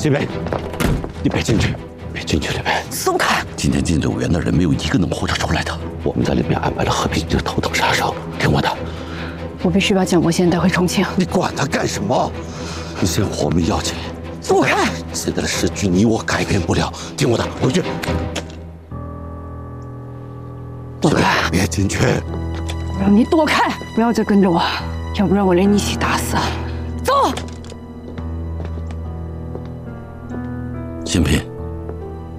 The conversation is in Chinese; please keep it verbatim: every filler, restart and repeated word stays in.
新梅，你别进去，别进去里面。 松开！ 今天进柳园的人没有一个能活着出来的。我们在里面安排了和平这头等杀手，听我的。 我必须把蒋国贤带回重庆。 你管他干什么？你先活命要紧。 走开！ 现在的时局你我改变不了，听我的，回去。 躲开！ 别进去！ 我让你躲开！不要再跟着我，要不然我连你一起打死。走。 新品。